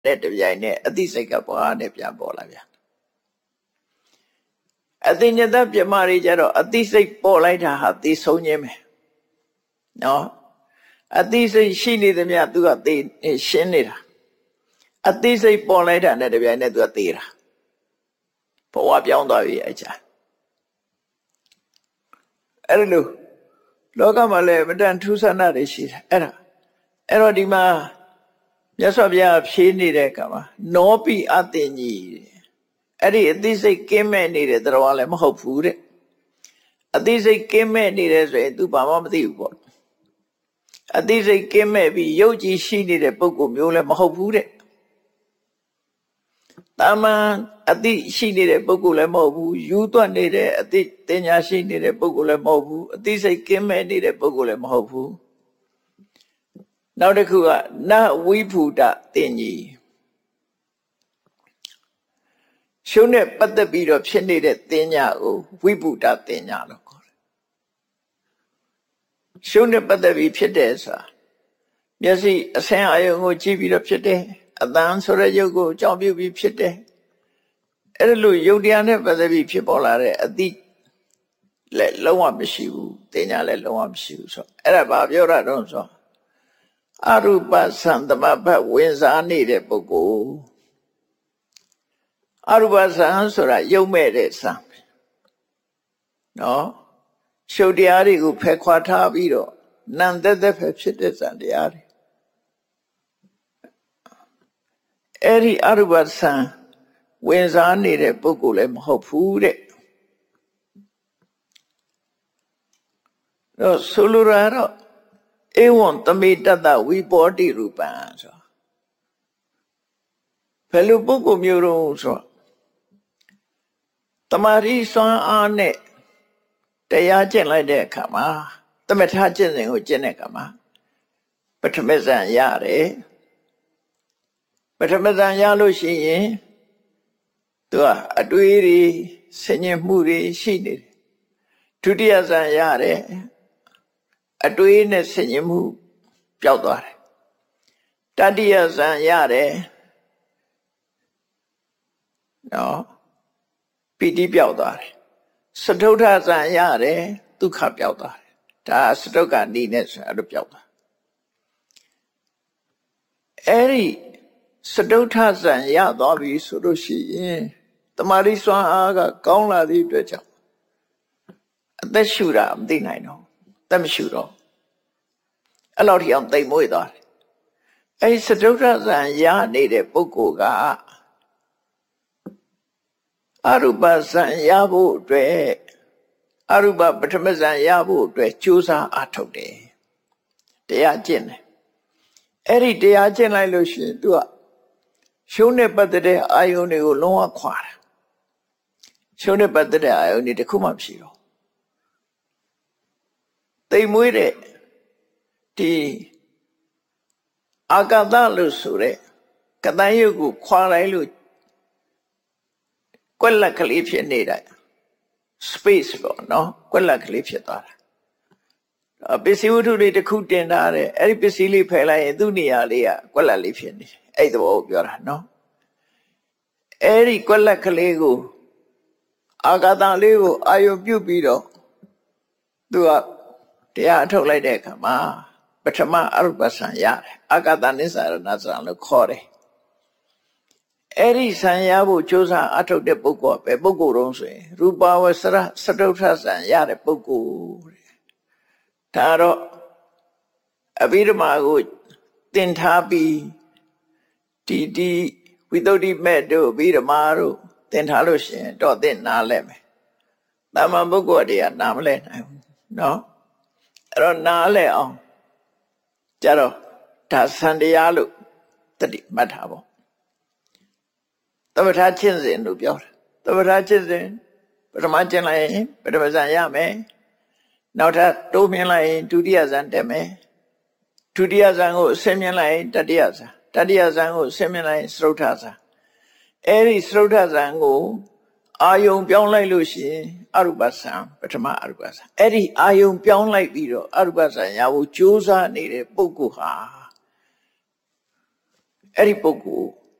တဲ့တပြိုင်နဲ့အသိစိတ်ကပွားနဲ့ပြန်ပေါ်လာပြန်အသိဉာဏ်ပြမတွေကြတော့အသိစိတ်ပေါ်လိုက်တာဟာသိဆုံးခြင်းပဲနော်အသိစိတ်ရှိနေသမျှသူကသိရှင်းနေတာအသိစိတ်ပေါ်လိုက်တာနဲ့တပြိုင်နဲ့သူကသိတာဘဝပြောင်းသွားပြီအချာအဲ့လိုလောကမှာလည်းမတန်ထူးဆန်းတာတွေရှိတယ်အဲ့တော့ဒီမှာမြတ်စွာဘုရားဖြေးနေတဲ့ကမှာနောပိအသိဉီအဲ့ဒီအသိစိတ်ကင်းမဲ့နေတဲ့တရားလည်းမဟုတ်ဘူးတဲ့အသိစိတ်ကင်းမဲ့နေတယ်ဆိုရင် तू ဘာမှမသိဘူးပေါ့အသိစိတ်ကင်းမဲ့ပြီးယုတ်ကြည်ရှိနေတဲ့ပုဂ္ဂိုလ်မျိုးလည်းမဟုတ်ဘူးတဲ့တာမန်အသိရှိနေတဲ့ပုဂ္ဂိုလ်လည်းမဟုတ်ဘူးယူသွတ်နေတဲ့အသိတင်ညာရှိနေတဲ့ပုဂ္ဂိုလ်လည်းမဟုတ်ဘူးအသိစိတ်ကင်းမဲ့နေတဲ့ပုဂ္ဂိုလ်လည်းမဟုတ်ဘူးနောက်တစ်ခုကနဝိဖူတတင်ကြီးရှုံးနဲ့ပတ်သက်ပြီးတော့ဖြစ်နေတဲ့တင်ညာကိုဝိဖူတတင်ညာလို့ခေါ်တယ်ရှုံးနဲ့ပတ်သက်ပြီးဖြစ်တယ်ဆိုတာမျက်စိအဆင်းအာရုံကိုကြည့်ပြီးတော့ဖြစ်တယ်အတန်ဆိုတဲ့ရုပ်ကိုအကြောင်းပြုပြီးဖြစ်တယ်အဲ့လိုယုတ်တရားနဲ့ပတ်သက်ပြီးဖြစ်ပေါ်လာတဲ့အသိလည်းလုံးဝမရှိဘူးတင်ညာလည်းလုံးဝမရှိဘူးဆိုအဲ့ဒါဘာပြောတာတော့ဆိုအရူပသံသမဘတ်ဝင်စားနေတဲ့ပုဂ္ဂိုလ်အရူပသံဆိုတာယုတ်မဲ့တဲ့သံနော်ရှုပ်တရားတွေကိုဖယ်ခွာထားပြီးတော့နံသက်သက်ပဲဖြစ်တဲ့သံတရားတွေအဲ့ဒီအရူပသံဝင်စားနေတဲ့ပုဂ္ဂိုလ်လည်းမဟုတ်ဘူးတဲ့တော့ဆိုလိုတာတော့ဧဝံသမေတ္တဝိပောတိရူပံဆိုဘယ်လိုပုဂ္ဂိုလ်မျိုးတော့ဆိုတမာရီစွမ်းအားနဲ့တရားကျင့်လိုက်တဲ့အခါမှာသမထကျင့်စဉ်ကိုကျင့်တဲ့အခါမှာပထမဇန်ရတယ်ပထမဇန်ရလို့ရှိရင်သူကအတွေးတွေဆင်ញင်မှုတွေရှိနေတယ်ဒုတိယဇန်ရတယ်အတွေးနဲ့ဆင်ញင်မှုပျောက်သွားတယ်တတိယဇန်ရတယ်နော်ပီတိပျောက်သွားတယ်စတုထဇန်ရတယ်ဒုက္ခပျောက်သွားတယ်ဒါစတုကနိနဲ့ဆိုအဲ့လိုပျောက်သွားအဲ့ဒီစတုထဇန်ရသွားပြီဆိုလို့ရှိရင်တမာရီစွမ်းအားကကောင်းလာသည့်အတွက်ကြောင့်အသက်ရှူတာမသိနိုင်တော့အသက်မရှူတော့အဲ့လောက်ထိအောင်တိမ်မွေ့သွားတယ်အဲ့ဒီစတုထဇန်ရနေတဲ့ပုဂ္ဂိုလ်ကအရူပဇန်ရဖို့အတွက်အရူပပထမဇန်ရဖို့အတွက်ကြိုးစားအားထုတ်တယ်တရားကျင့်တယ်အဲ့ဒီတရားကျင့်လိုက်လို့ရှိရင်သူကရှုံးနဲ့ပတ်သက်တဲ့အာယုန်တွေကိုလုံးဝခွာတာရှုံးနဲ့ပတ်သက်တဲ့အာယုန်တွေတစ်ခုမှမရှိတော့တိမ်မွေးတဲ့ဒီအာကတလို့ဆိုတဲ့ကတန်ရုပ်ကိုခွာလိုက်လို့ကွက်လက်ကလေးဖြစ်နေတာ space ပေါ့နော်ကွက်လက်ကလေးဖြစ်သွားတာပစ္စည်းဝတ္ထုတွေတစ်ခုတင်ထားတယ်အဲ့ဒီပစ္စည်းလေးဖယ်လိုက်ရင်သူ့နေရာလေးကကွက်လက်လေးဖြစ်နေတယ်အဲ့ဒီသဘောကိုပြောတာနော်အဲ့ဒီကွက်လက်ကလေးကိုအာဂတလေးကိုအာယုပြုတ်ပြီးတော့သူကတရားအထုတ်လိုက်တဲ့အခါမှာပထမအရူပဇန်ရတယ်အာဂတနိစ္စရဏဇန်လို့ခေါ်တယ်အဲ့ဒီဇန်ရဖို့ကြိုးစားအထုတ်တဲ့ပုဂ္ဂိုလ်ပဲပုဂ္ဂိုလ်တုံးဆိုရင်ရူပဝဆရစတုထဇန်ရတဲ့ပုဂ္ဂိုလ်ဒါတော့အဘိဓမ္မာကိုသင်ထားပြီးဒီဝိသုဒ္ဓိမဲ့တို့အဘိဓမ္မာတို့သင်ထားလို့ရှိရင်တော့သင်နားလဲမယ်။တာမန်ပုဂ္ဂိုလ်တွေကနားမလဲနိုင်ဘူးနော်။အဲ့တော့နားလဲအောင်ကြတော့ဒါသံတရားလို့တတိမှတ်ထားပေါ့။သမထချင်းစဉ်လို့ပြောတယ်။သမထချင်းစဉ်ပထမကျင့်လိုက်ရင်ပထမဇန်ရမယ်။နောက်ထပ်တိုးမြင်လိုက်ရင်ဒုတိယဇန်တက်မယ်ဒုတိယဇန်ကိုဆင်းမြင်လိုက်ရင်တတိယဇန်တတိယဇန်ကိုဆင်းမြင်လိုက်ရင်စတုထဇန်အဲ့ဒီစတုထဇန်ကိုအာယုံပြောင်းလိုက်လို့ရှိရင်အရူပဇန်ပထမအရူပဇန်အဲ့ဒီအာယုံပြောင်းလိုက်ပြီးတော့အရူပဇန်ရဖို့ကြိုးစားနေတဲ့ပုဂ္ဂိုလ်ဟာအဲ့ဒီပုဂ္ဂိုလ်